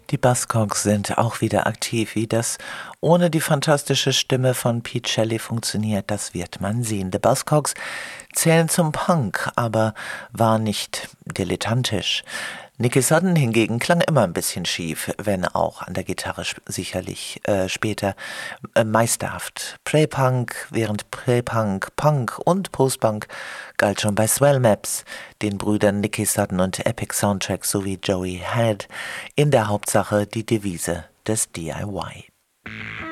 Die Buzzcocks sind auch wieder aktiv. Wie das ohne die fantastische Stimme von Pete Shelley funktioniert, das wird man sehen. Die Buzzcocks zählen zum Punk, aber war nicht dilettantisch. Nicky Sudden hingegen klang immer ein bisschen schief, wenn auch an der Gitarre sicherlich später meisterhaft. Pre-Punk, während Pre-Punk, Punk und Post-Punk galt schon bei Swell Maps, den Brüdern Nicky Sudden und Epic Soundtrack sowie Joey Head in der Hauptsache die Devise des DIY.